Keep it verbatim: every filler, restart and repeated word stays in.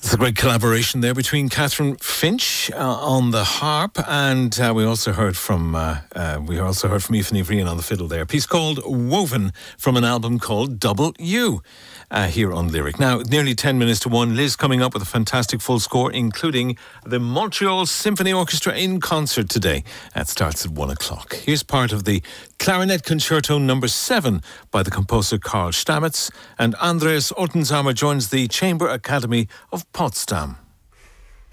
It's a great collaboration there between Catherine Finch uh, on the harp, and uh, we also heard from uh, uh, we also heard from Aoife Ní Bhríon on the fiddle there. A piece called "Woven" from an album called Double U. Uh, here on Lyric. Now, nearly ten minutes to one. Liz coming up with a fantastic full score, including the Montreal Symphony Orchestra in concert today. That starts at one o'clock. Here's part of the Clarinet Concerto number seven by the composer Karl Stamitz, and Andreas Ottenshammer joins the Chamber Academy of Potsdam.